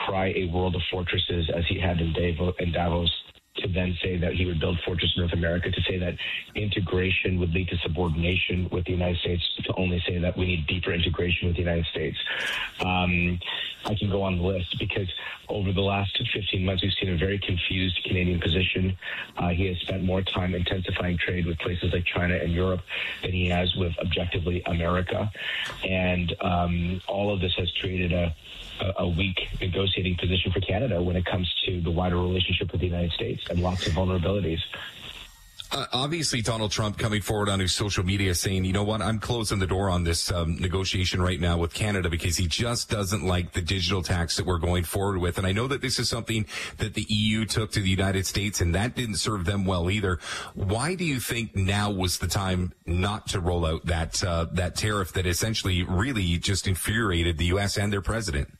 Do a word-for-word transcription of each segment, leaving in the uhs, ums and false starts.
decry a world of fortresses as he had in Davos, in Davos, to then say that he would build Fortress North America, to say that integration would lead to subordination with the United States, to only say that we need deeper integration with the United States. Um, I can go on the list because over the last fifteen months, we've seen a very confused Canadian position. Uh, he has spent more time intensifying trade with places like China and Europe than he has with, objectively, America. And um, all of this has created a a weak negotiating position for Canada when it comes to the wider relationship with the United States, and lots of vulnerabilities. Uh, obviously, Donald Trump coming forward on his social media saying, you know what, I'm closing the door on this um, negotiation right now with Canada because he just doesn't like the digital tax that we're going forward with. And I know that this is something that the E U took to the United States, and that didn't serve them well either. Why do you think now was the time not to roll out that uh, that tariff that essentially really just infuriated the U S and their president?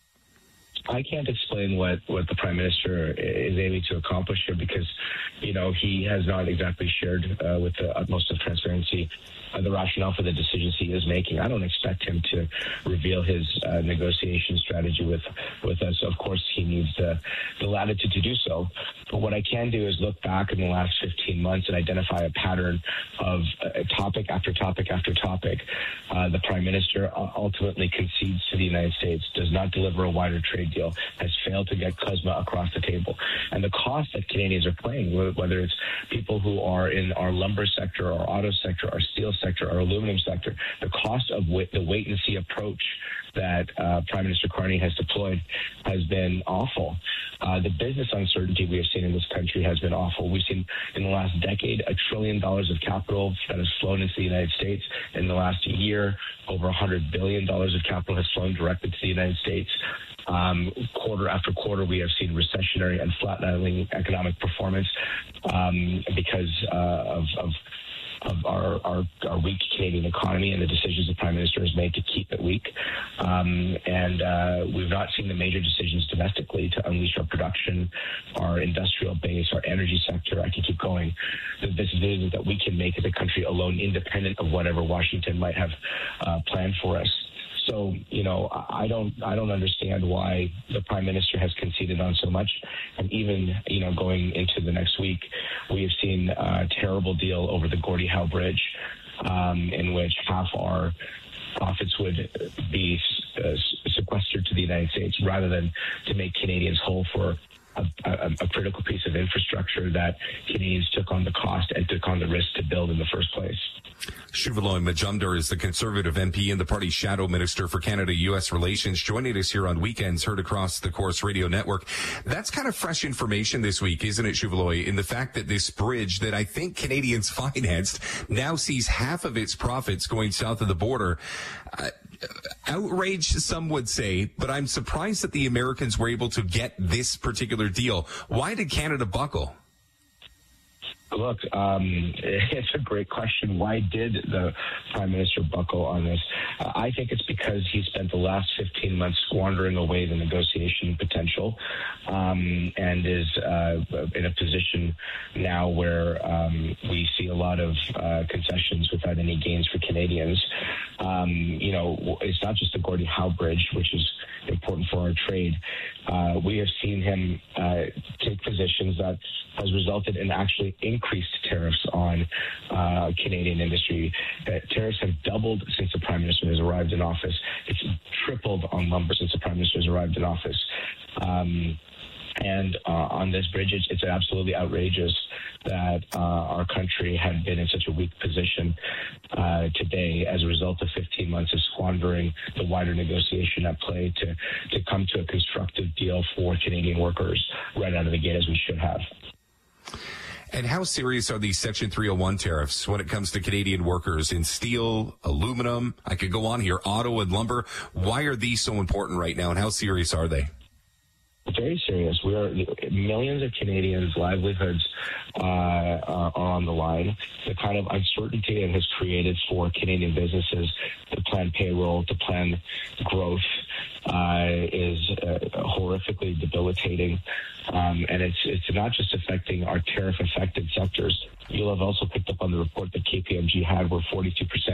I can't explain what, what the Prime Minister is aiming to accomplish here because, you know, he has not exactly shared uh, with the utmost of transparency uh, the rationale for the decisions he is making. I don't expect him to reveal his uh, negotiation strategy with, with us. Of course, he needs the, the latitude to do so. But what I can do is look back in the last fifteen months and identify a pattern of uh, topic after topic after topic. Uh, the Prime Minister ultimately concedes to the United States, does not deliver a wider trade deal, has failed to get CUSMA across the table. And the cost that Canadians are paying, whether it's people who are in our lumber sector, our auto sector, our steel sector, our aluminum sector, the cost of wait, the wait-and-see approach that uh, Prime Minister Carney has deployed has been awful. Uh, the business uncertainty we have seen in this country has been awful. We've seen in the last decade a trillion dollars of capital that has flown into the United States. In the last year, over one hundred billion dollars of capital has flown directly to the United States. Um, quarter after quarter, we have seen recessionary and flatlining economic performance um, because uh, of, of of our, our, our weak Canadian economy and the decisions the Prime Minister has made to keep it weak. Um, and uh, we've not seen the major decisions domestically to unleash our production, our industrial base, our energy sector. I can keep going. The decisions that we can make as a country alone, independent of whatever Washington might have uh, planned for us. So, you know, I don't I don't understand why the Prime Minister has conceded on so much. And even, you know, going into the next week, we have seen a terrible deal over the Gordie Howe Bridge, um, in which half our profits would be uh, sequestered to the United States rather than to make Canadians whole for A, a, a critical piece of infrastructure that Canadians took on the cost and took on the risk to build in the first place. Shuvaloy Majumdar is the Conservative M P and the party's shadow minister for Canada-U S relations, joining us here on Weekends, heard across the Corus Radio Network. That's kind of fresh information this week, isn't it, Shuvaloy, in the fact that this bridge that I think Canadians financed now sees half of its profits going south of the border. Uh, outrage, some would say, but I'm surprised that the Americans were able to get this particular deal. Why did Canada buckle? Look, um, it's a great question. Why did the Prime Minister buckle on this? Uh, I think it's because he spent the last fifteen months squandering away the negotiation potential um, and is uh, in a position now where um, we see a lot of uh, concessions without any gains for Canadians. Um, you know, it's not just the Gordie Howe Bridge, which is important for our trade. Uh, we have seen him uh, take positions that has resulted in actually increased tariffs on uh, Canadian industry. Uh, tariffs have doubled since the Prime Minister has arrived in office. It's tripled on lumber since the Prime Minister has arrived in office. Um, And uh, on this bridge, it's, it's absolutely outrageous that uh, our country had been in such a weak position uh, today as a result of fifteen months of squandering the wider negotiation at play to, to come to a constructive deal for Canadian workers right out of the gate, as we should have. And how serious are these Section three oh one tariffs when it comes to Canadian workers in steel, aluminum? I could go on here, auto and lumber. Why are these so important right now, and how serious are they? Very serious. We are millions of Canadians' livelihoods uh, are on the line. The kind of uncertainty it has created for Canadian businesses to plan payroll, to plan growth, uh, is uh, horrifically debilitating. Um, and it's it's not just affecting our tariff-affected sectors. You'll have also picked up on the report that K P M G had, where forty-two percent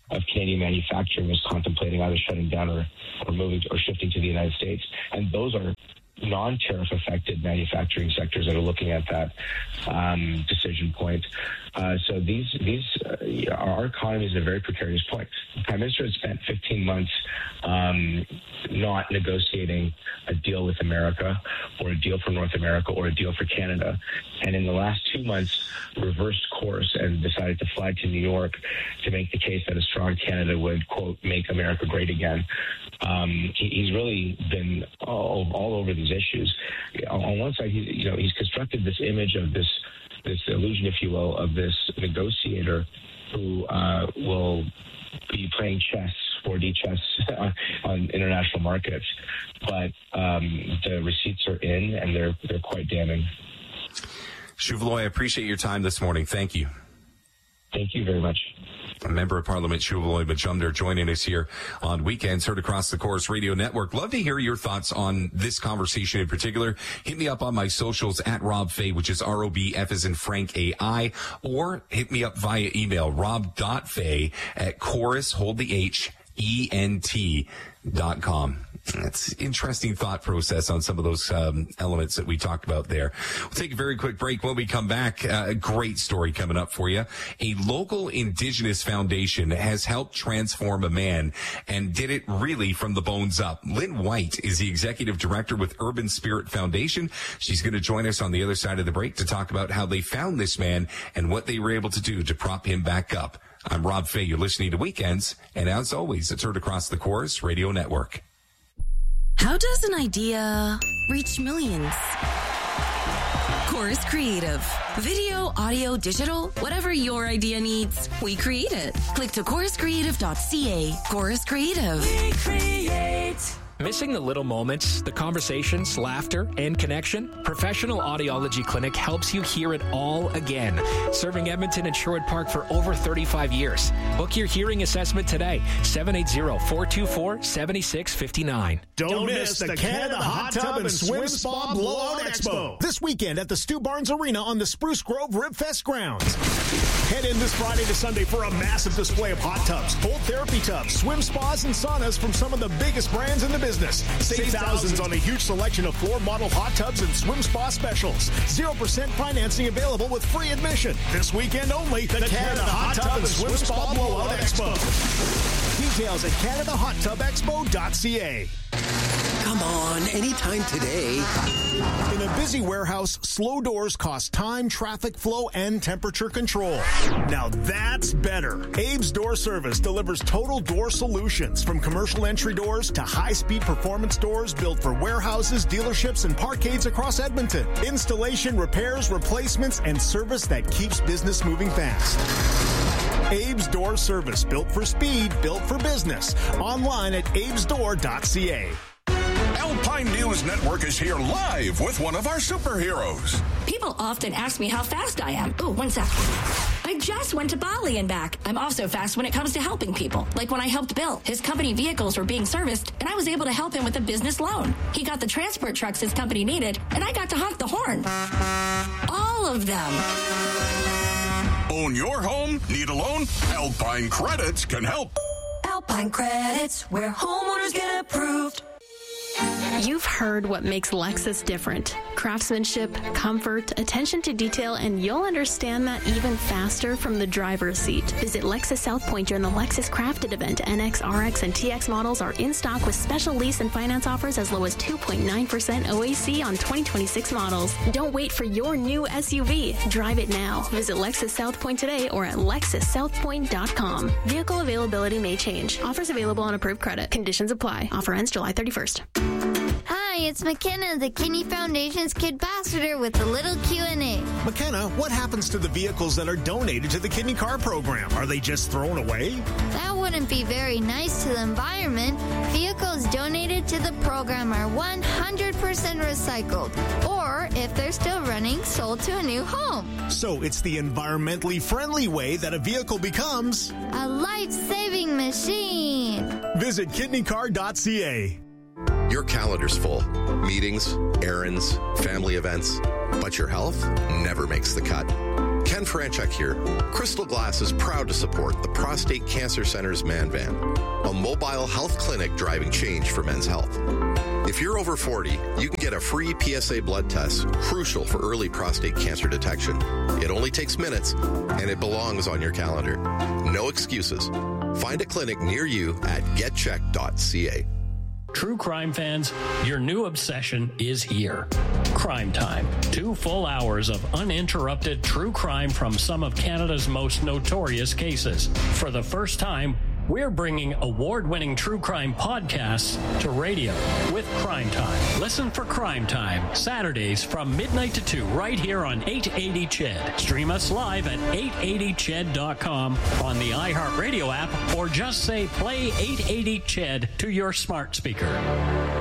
of Canadian manufacturing is contemplating either shutting down or, or moving to, or shifting to the United States. And those are non-tariff affected manufacturing sectors that are looking at that um, decision point. Uh, so these these uh, our economy is at a very precarious point. The Prime Minister has spent fifteen months um, not negotiating a deal with America or a deal for North America or a deal for Canada. And in the last two months, reversed course and decided to fly to New York to make the case that a strong Canada would, quote, make America great again. Um, he, he's really been all, all over these issues. On one side, he, you know, he's constructed this image of this this illusion, if you will, of this negotiator who uh, will be playing chess, four D chess on, on international markets. But um, the receipts are in, and they're they're quite damning. Shuvaloy, I appreciate your time this morning. Thank you. Thank you very much. A member of Parliament, Shuvaloy Majumdar, joining us here on Weekends, heard across the Corus Radio Network. Love to hear your thoughts on this conversation in particular. Hit me up on my socials at Rob Fai, which is R O B F as in Frank A I, or hit me up via email, rob.fai at Corus, hold the H, E N T dot com. That's interesting thought process on some of those um, elements that we talked about there. We'll take a very quick break. When we come back, uh, a great story coming up for you. A local Indigenous foundation has helped transform a man and did it really from the bones up. Lynn White is the executive director with Urban Spirit Foundation. She's going to join us on the other side of the break to talk about how they found this man and what they were able to do to prop him back up. I'm Rob Fai. You're listening to Weekends. And as always, it's heard across the Corus Radio Network. How does an idea reach millions? Corus Creative. Video, audio, digital, whatever your idea needs, we create it. Click to corus creative dot c a. Corus Creative. We create. Missing the little moments, the conversations, laughter, and connection? Professional Audiology Clinic helps you hear it all again. Serving Edmonton and Sherwood Park for over thirty-five years. Book your hearing assessment today. seven eight zero, four two four, seven six five nine. Don't, Don't miss the Canada Hot Tub and Swim Spa Blowout Expo. This weekend at the Stu Barnes Arena on the Spruce Grove Ribfest grounds. Head in this Friday to Sunday for a massive display of hot tubs, cold therapy tubs, swim spas, and saunas from some of the biggest brands in the business. Save thousands on a huge selection of floor model hot tubs and swim spa specials. zero percent financing available with free admission. This weekend only, the, the Canada, Canada Hot Tub and Swim Spa Blowout Expo. Details at canada hot tub expo dot c a. Come on, anytime today. In a busy warehouse, slow doors cost time, traffic flow, and temperature control. Now that's better. Abe's Door Service delivers total door solutions, from commercial entry doors to high-speed performance doors built for warehouses, dealerships, and parkades across Edmonton. Installation, repairs, replacements, and service that keeps business moving fast. Abe's Door Service, built for speed, built for business. Online at abes door dot c a. Alpine News Network is here live with one of our superheroes. People often ask me how fast I am. Oh, one sec. I just went to Bali and back. I'm also fast when it comes to helping people. Like when I helped Bill. His company vehicles were being serviced, and I was able to help him with a business loan. He got the transport trucks his company needed, and I got to honk the horn. All of them. Own your home? Need a loan? Alpine Credits can help. Alpine Credits, where homeowners get approved. You've heard what makes Lexus different. Craftsmanship, comfort, attention to detail, and you'll understand that even faster from the driver's seat. Visit Lexus South Point during the Lexus Crafted event. N X, R X, and T X models are in stock with special lease and finance offers as low as two point nine percent O A C on twenty twenty-six models. Don't wait for your new S U V. Drive it now. Visit Lexus South Point today or at lexus south point dot com. Vehicle availability may change. Offers available on approved credit. Conditions apply. Offer ends July thirty-first. Hi, it's McKenna, the Kidney Foundation's Kid Ambassador with a little Q and A. McKenna, what happens to the vehicles that are donated to the Kidney Car Program? Are they just thrown away? That wouldn't be very nice to the environment. Vehicles donated to the program are one hundred percent recycled, or if they're still running, sold to a new home. So it's the environmentally friendly way that a vehicle becomes a life-saving machine. Visit kidney car dot c a. Your calendar's full. Meetings, errands, family events. But your health never makes the cut. Ken Franchek here. Crystal Glass is proud to support the Prostate Cancer Center's Man Van, a mobile health clinic driving change for men's health. If you're over forty, you can get a free P S A blood test, crucial for early prostate cancer detection. It only takes minutes, and it belongs on your calendar. No excuses. Find a clinic near you at get check dot c a. True crime fans, your new obsession is here. Crime Time. Two full hours of uninterrupted true crime from some of Canada's most notorious cases. For the first time, we're bringing award-winning true crime podcasts to radio with Crime Time. Listen for Crime Time, Saturdays from midnight to two, right here on eight eighty C H E D. Stream us live at eight eighty C H E D dot com on the iHeartRadio app, or just say play eight eighty C H E D to your smart speaker.